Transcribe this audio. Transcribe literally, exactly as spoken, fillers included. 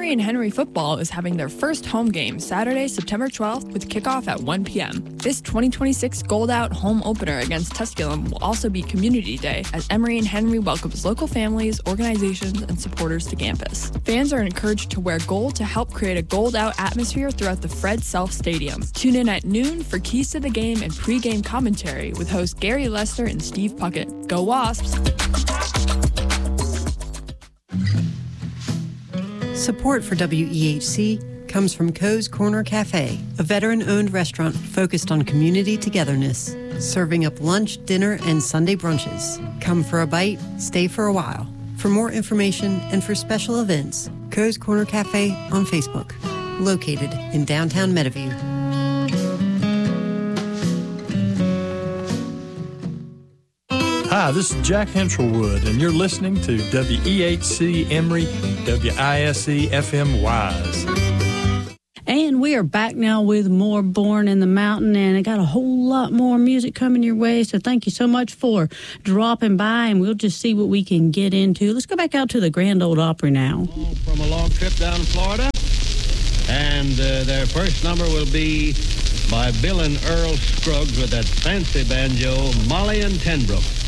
Emory and Henry football is having their first home game Saturday, September twelfth with kickoff at one p.m. This twenty twenty-six Gold Out home opener against Tusculum will also be Community Day as Emory and Henry welcomes local families, organizations, and supporters to campus. Fans are encouraged to wear gold to help create a Gold Out atmosphere throughout the Fred Self Stadium. Tune in at noon for keys to the game and pre-game commentary with hosts Gary Lester and Steve Puckett. Go Wasps! Support for W E H C comes from Coe's Corner Cafe, a veteran-owned restaurant focused on community togetherness, serving up lunch, dinner, and Sunday brunches. Come for a bite, stay for a while. For more information and for special events, Coe's Corner Cafe on Facebook, located in downtown Meadowview. Hi, this is Jack Henselwood, and you're listening to W E H C Emory, W I S E F M Wise. And we are back now with more Born in the Mountain, and I got a whole lot more music coming your way, so thank you so much for dropping by, and we'll just see what we can get into. Let's go back out to the Grand Ole Opry now. From a long trip down in Florida, and uh, their first number will be by Bill and Earl Scruggs with that fancy banjo, Molly and Tenbrook.